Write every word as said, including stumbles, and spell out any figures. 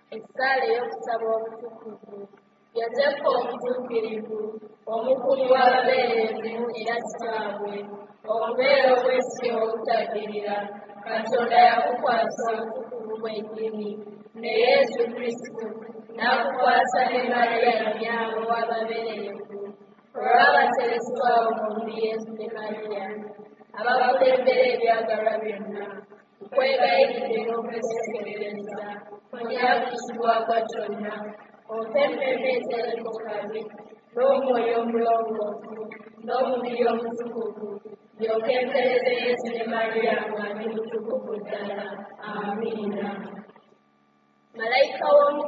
Essaala ey'okusaba obutukuvu. Yozefu omutuukirivu, omukuumi w'ababeerezi era kitaabwe, okubeera obwesigwa obutaddirira, Katonda yakukwasa obutukuvu bw'eddiini, ne Yesu Kristo n'akukwasa ne Mariya nnyaawe w'ababeerevu, olw'abateresibwawo mu mubiri Yesu ne Mariya, abakulembera ebyagalwa byonna, nkwegayiridde n'okwesekerereza, onyakisibwako kyonna, ompe emmeeme eteriko kabi, n'omwoyo omulongoofu, n'omubiri omutukuvu, ndyoke mpeereze Yesu ne Mariya nga ndi mutukuvu ddala. Amiina. Malayika w'omu